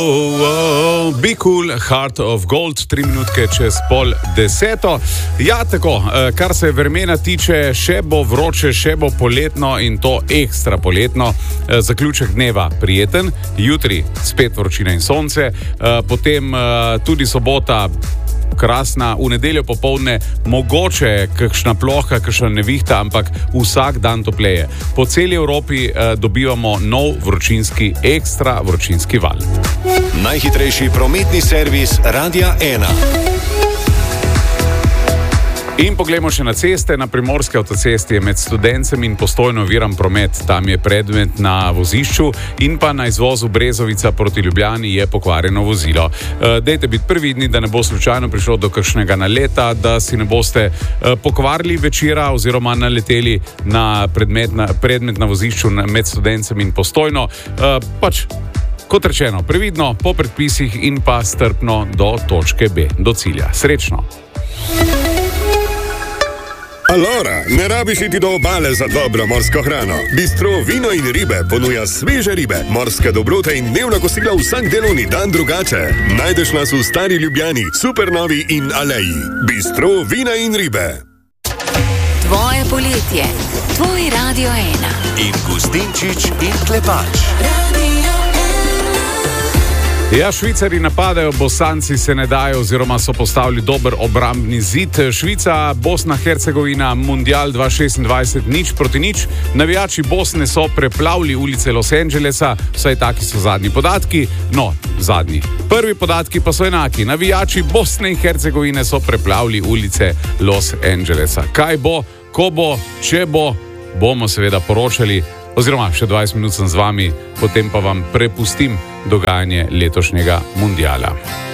Be Cool, Heart of Gold, 3 minutke čez 9:30. Ja, tako, kar se vremena tiče, še bo vroče, še bo poletno in to ekstra poletno. Zaključek dneva prijeten, jutri spet vročina in sonce, potem tudi sobota krasna, v nedeljo popoldne mogoče kakšna ploha, kakšna nevihta, ampak vsak dan topleje. Po celi Evropi dobivamo nov ekstra vročinski val. Najhitrejši prometni servis Radia 1. In poglejmo še na ceste. Na primorski avtocesti je med Studencem in Postojno oviran promet. Tam je predmet na vozišču in pa na izvozu Brezovica proti Ljubljani je pokvarjeno vozilo. Dajte biti previdni, da ne bo slučajno prišlo do kakšnega naleta, da si ne boste pokvarili večera oziroma naleteli na predmet na vozišču med Studencem in Postojno. Kot rečeno, previdno, po predpisih in pa strpno do točke B, do cilja. Srečno! Alora, ne rabiš iti do obale za dobro morsko hrano. Bistro Vino in ribe ponuja sveže ribe, morske dobrote in dnevna kosila vsak delovni dan drugače. Najdeš nas v Stari Ljubljani, Supernovi in Aleji. Bistro Vina in ribe. Tvoje poletje, tvoj Radio 1. In Gustinčič in Klepač. Ja, Švicari napadajo, Bosanci se ne dajo oziroma so postavili dober obrambni zid. Švica, Bosna, Hercegovina, Mundial 2026, 0-0. Navijači Bosne so preplavili ulice Los Angelesa, vsaj taki so zadnji podatki. No, zadnji. Prvi podatki pa so enaki. Navijači Bosne in Hercegovine so preplavili ulice Los Angelesa. Kaj bo, ko bo, če bo, bomo seveda poročali. Oziroma, še 20 minut sem z vami, potem pa vam prepustim dogajanje letošnjega mundiala.